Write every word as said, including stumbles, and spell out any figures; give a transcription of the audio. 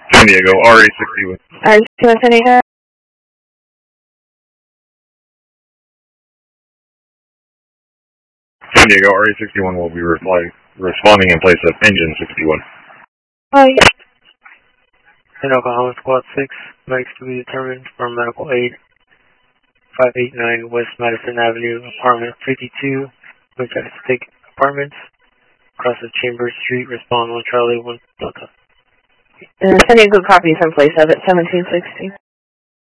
San Diego, R A sixty-one. R A sixty-one, San Diego. San Diego, R A sixty-one will be reply, responding in place of Engine sixty-one. Hi. In Oklahoma, Squad six, medics to be determined for medical aid. five eighty-nine West Madison Avenue, apartment fifty-two, Majestic Apartments, across the Chambers Street, respond one Charlie, one Delta. Uh, San Diego copies in place of it, seventeen sixty.